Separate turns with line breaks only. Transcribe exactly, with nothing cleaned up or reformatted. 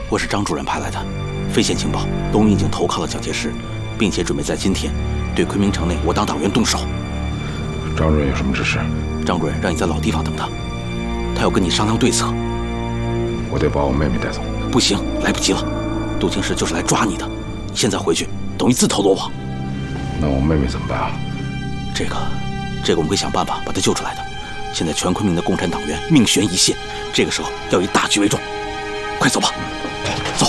我是张主任派来的，非线情报，东云已经投靠了蒋介石，并且准备在今天对昆明城内我党党员动手。
张主任有什么指示？
张主任让你在老地方等他，他要跟你商量对策。
我得把我妹妹带走。
不行，来不及了，杜青石就是来抓你的，你现在回去等于自投罗网。
那我妹妹怎么办啊？
这个，这个我们会想办法把她救出来的。现在全昆明的共产党员命悬一线，这个时候要以大局为重，快走吧。